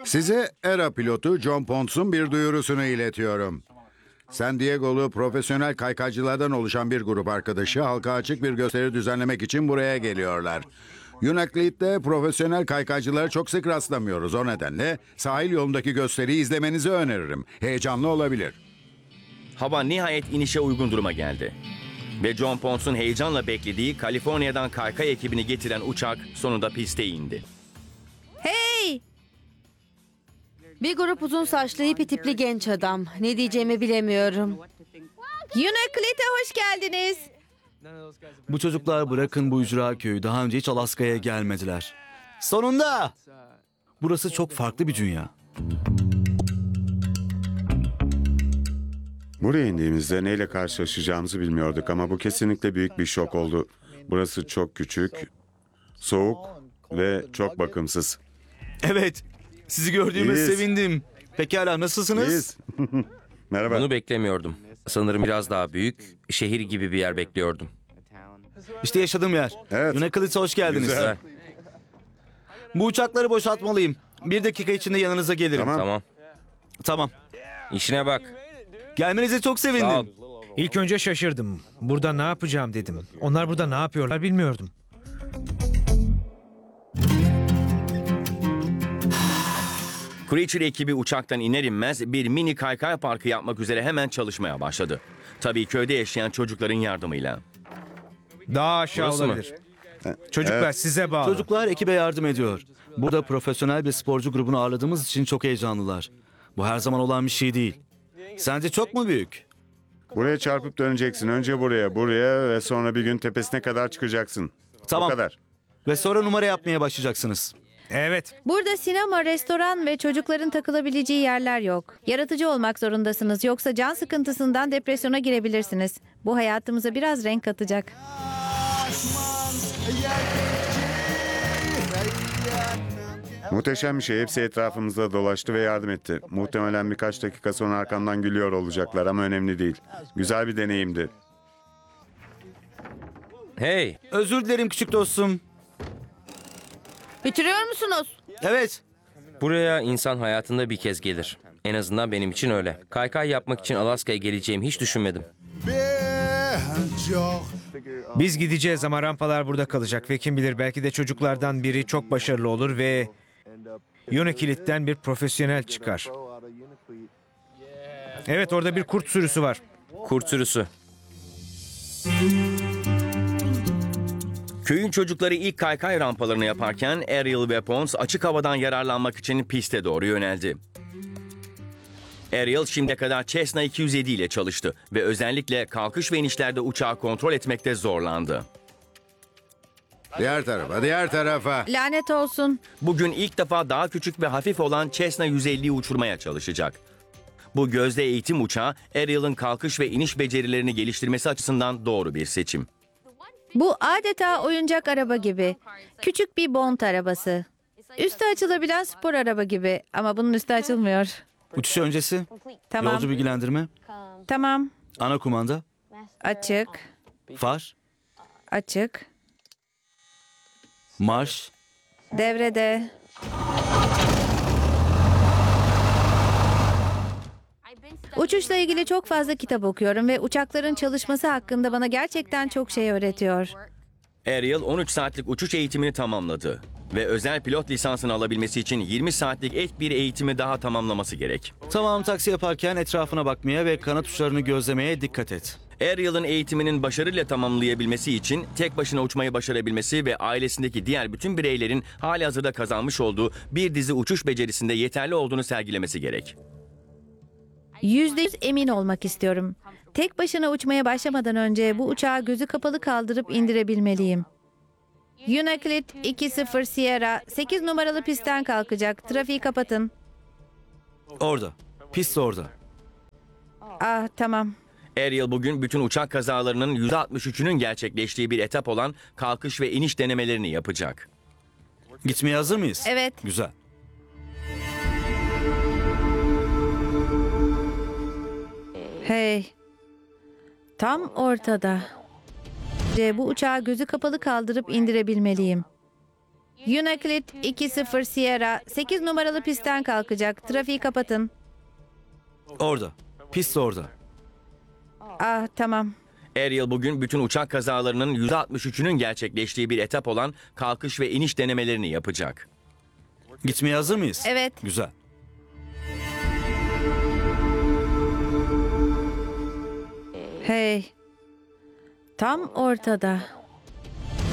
Size ERA pilotu John Ponce'un bir duyurusunu iletiyorum. San Diego'lu profesyonel kaykaycılardan oluşan bir grup arkadaşı halka açık bir gösteri düzenlemek için buraya geliyorlar. Unakleet'te profesyonel kaykaycılara çok sık rastlamıyoruz. O nedenle sahil yolundaki gösteriyi izlemenizi öneririm. Heyecanlı olabilir. Hava nihayet inişe uygun duruma geldi. Ve John Ponce'un heyecanla beklediği Kaliforniya'dan kaykay ekibini getiren uçak sonunda piste indi. Hey! Bir grup uzun saçlı hippie tipli genç adam. Ne diyeceğimi bilemiyorum. Unakleet'e hoş geldiniz. Bu çocuklar bırakın bu ücra köyü. Daha önce hiç Alaska'ya gelmediler. Sonunda! Burası çok farklı bir dünya. Buraya indiğimizde neyle karşılaşacağımızı bilmiyorduk ama bu kesinlikle büyük bir şok oldu. Burası çok küçük, soğuk ve çok bakımsız. Evet, sizi gördüğüme İyiyiz. sevindim. Pekala, nasılsınız? İyiyiz. Merhaba. Bunu beklemiyordum. Sanırım biraz daha büyük, şehir gibi bir yer bekliyordum. İşte yaşadığım yer. Evet. Unakleet'e hoş geldiniz. Güzel. Bu uçakları boşaltmalıyım. 1 dakika içinde yanınıza gelirim. Tamam. Tamam. İşine bak. Gelmenize çok Sağ ol. sevindim. İlk önce şaşırdım. Burada ne yapacağım dedim. Onlar burada ne yapıyorlar bilmiyordum. Creature ekibi uçaktan iner inmez bir mini kaykay parkı yapmak üzere hemen çalışmaya başladı. Tabii köyde yaşayan çocukların yardımıyla. Daha aşağı Burası mı? olabilir. Çocuklar size bağlı. Çocuklar ekibe yardım ediyor. Burada profesyonel bir sporcu grubunu ağırladığımız için çok heyecanlılar. Bu her zaman olan bir şey değil. Sence çok mu büyük? Buraya çarpıp döneceksin. Önce buraya ve sonra bir gün tepesine kadar çıkacaksın. Tamam. O kadar. Ve sonra numara yapmaya başlayacaksınız. Evet. Burada sinema, restoran ve çocukların takılabileceği yerler yok. Yaratıcı olmak zorundasınız. Yoksa can sıkıntısından depresyona girebilirsiniz. Bu hayatımıza biraz renk katacak. Muhteşem bir şey. Hepsi etrafımızda dolaştı ve yardım etti. Muhtemelen birkaç dakika sonra arkamdan gülüyor olacaklar ama önemli değil. Güzel bir deneyimdi. Hey, Özür dilerim küçük dostum. Bitiriyor musunuz? Evet. buraya insan hayatında bir kez gelir. En azından benim için öyle. Kaykay yapmak için Alaska'ya geleceğimi hiç düşünmedim. Biz gideceğiz ama rampalar burada kalacak ve kim bilir belki de çocuklardan biri çok başarılı olur ve Unakleet'ten bir profesyonel çıkar. Evet, orada bir kurt sürüsü var. Kurt sürüsü. Köyün çocukları ilk kaykay rampalarını yaparken Ariel ve Ponce açık havadan yararlanmak için piste doğru yöneldi. Ariel şimdiye kadar Cessna 207 ile çalıştı ve özellikle kalkış ve inişlerde uçağı kontrol etmekte zorlandı. Diğer tarafa, diğer tarafa. Lanet olsun. Bugün ilk defa daha küçük ve hafif olan Cessna 150'yi uçurmaya çalışacak. Bu gözde eğitim uçağı Ariel'ın kalkış ve iniş becerilerini geliştirmesi açısından doğru bir seçim. Bu adeta oyuncak araba gibi. Küçük bir Bond arabası. Üstü açılabilen spor araba gibi ama bunun üstü açılmıyor. Uçuş öncesi. Tamam. Yolcu bilgilendirme. Tamam. Ana kumanda. Açık. Far. Açık. Marş. Devrede. Uçuşla ilgili çok fazla kitap okuyorum ve uçakların çalışması hakkında bana gerçekten çok şey öğretiyor. Ariel 13 saatlik uçuş eğitimini tamamladı ve özel pilot lisansını alabilmesi için 20 saatlik ek bir eğitimi daha tamamlaması gerek. Tamam, taksi yaparken etrafına bakmaya ve kanat uçlarını gözlemeye dikkat et. Ariel'ın eğitiminin başarıyla tamamlayabilmesi için tek başına uçmayı başarabilmesi ve ailesindeki diğer bütün bireylerin halihazırda kazanmış olduğu bir dizi uçuş becerisinde yeterli olduğunu sergilemesi gerek. %100 emin olmak istiyorum. Tek başına uçmaya başlamadan önce bu uçağı gözü kapalı kaldırıp indirebilmeliyim. Unakleet 20 Sierra 8 numaralı pistten kalkacak. Trafiği kapatın. Orada. Pist orada. Ah, tamam. Ariel bugün bütün uçak kazalarının %63'ünün gerçekleştiği bir etap olan kalkış ve iniş denemelerini yapacak. Gitmeye hazır mıyız? Evet. Güzel. Hey. Tam ortada. Bu uçağı gözü kapalı kaldırıp indirebilmeliyim. Unaklit 20 Sierra 8 numaralı pistten kalkacak. Trafiği kapatın. Orada. Pist orada. Ah tamam. Ariel bugün bütün uçak kazalarının %63'ünün gerçekleştiği bir etap olan kalkış ve iniş denemelerini yapacak. Gitmeye hazır mıyız? Evet. Güzel. Hey. Tam ortada.